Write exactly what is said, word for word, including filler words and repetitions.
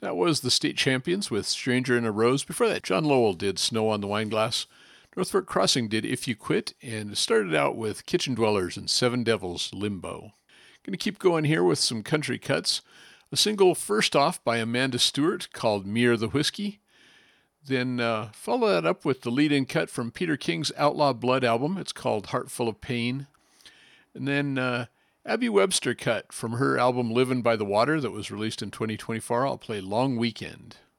That was the State Champions with Stranger in a Rose. Before that, John Lowell did Snow on the Wineglass. North Fork Crossing did If You Quit, and started out with Kitchen Dwellers and Seven Devils, Limbo. Going to keep going here with some country cuts. A single first off by Amanda Stewart called Mere the Whiskey. Then uh, follow that up with the lead-in cut from Peter King's Outlaw Blood album. It's called Heart Full of Pain. And then uh, Abby Webster cut from her album Livin' by the Water that was released in twenty twenty-four. I'll play Long Weekend.